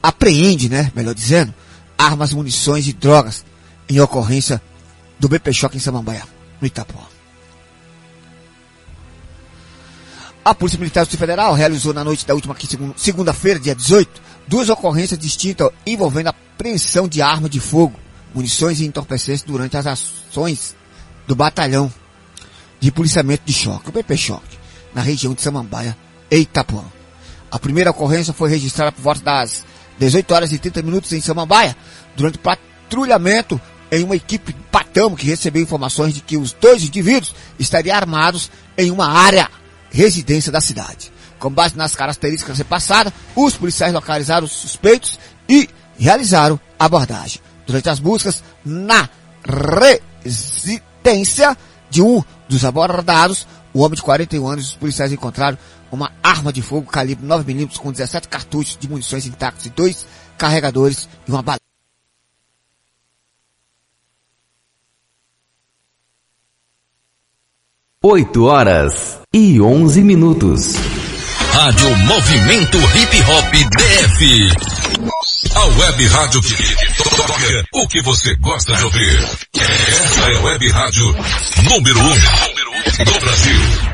apreende, né, melhor dizendo, armas, munições e drogas em ocorrência do BP Choque em Samambaia, no Itapuã. A Polícia Militar do Distrito Federal realizou na noite da última segunda-feira, dia 18, 2 ocorrências distintas envolvendo a apreensão de arma de fogo, munições e entorpecentes durante as ações do Batalhão de Policiamento de Choque, o BP Choque, na região de Samambaia e Itapuã. A primeira ocorrência foi registrada por volta das 18 horas e 30 minutos em Samambaia, durante o patrulhamento em uma equipe Patamo que recebeu informações de que os 2 indivíduos estariam armados em uma área residência da cidade. Com base nas características repassadas, os policiais localizaram os suspeitos e realizaram a abordagem. Durante as buscas na residência de um dos abordados, o homem de 41 anos, os policiais encontraram uma arma de fogo calibre 9mm com 17 cartuchos de munições intactos e 2 carregadores e uma bala. Oito horas e 11 minutos. Rádio Movimento Hip Hop DF. A web rádio que toca o que você gosta de ouvir. Essa é a web rádio número 1 do Brasil.